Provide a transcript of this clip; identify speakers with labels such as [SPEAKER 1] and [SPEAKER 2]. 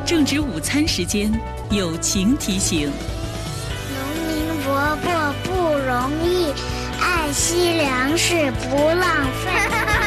[SPEAKER 1] 正值午餐时间，友情提醒。
[SPEAKER 2] 农民伯伯不容易，爱惜粮食不浪费。